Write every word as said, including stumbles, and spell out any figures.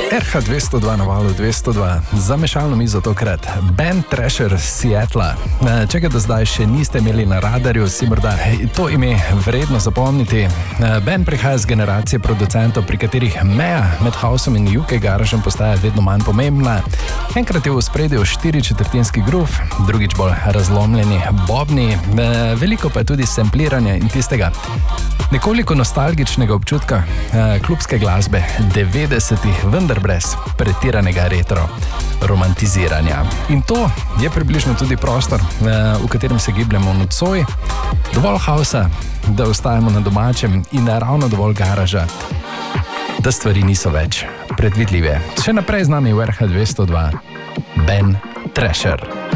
R H dvesto dva na valu dvesto dva, za mešalno mizo tokrat band Thrasher Seattle. Čekaj, da zdaj še niste imeli na radarju, si morda to ime vredno zapomniti. Band prihaja z generacije producentov, pri katerih meja med houseom in U K garažem postaja vedno manj pomembna. Enkrat je v ospredju štiričetrtinski groove, drugič bolj razlomljeni bobni, veliko pa je tudi sampliranja in tistega nekoliko nostalgičnega občutka klubske glasbe devetdesetih, vendar brez pretiranega retro romantiziranja. In to je približno tudi prostor, v katerem se gibljamo nocoj. Dovolj hausa, da ostajamo na domačem, in ravno dovolj garaža, da stvari niso več predvidljive. Še naprej z nami v R H dvesto dva, band Thrasher.